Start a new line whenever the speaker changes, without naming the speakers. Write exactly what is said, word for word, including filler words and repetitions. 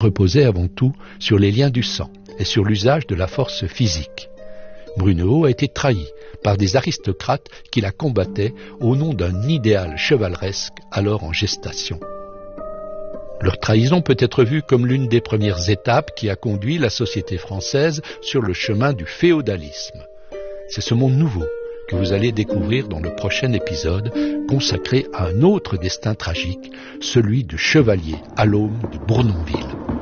reposait avant tout sur les liens du sang et sur l'usage de la force physique. Brunehaut a été trahi par des aristocrates qui la combattaient au nom d'un idéal chevaleresque alors en gestation. Leur trahison peut être vue comme l'une des premières étapes qui a conduit la société française sur le chemin du féodalisme. C'est ce monde nouveau que vous allez découvrir dans le prochain épisode consacré à un autre destin tragique, celui du chevalier à l'aune de Bournonville.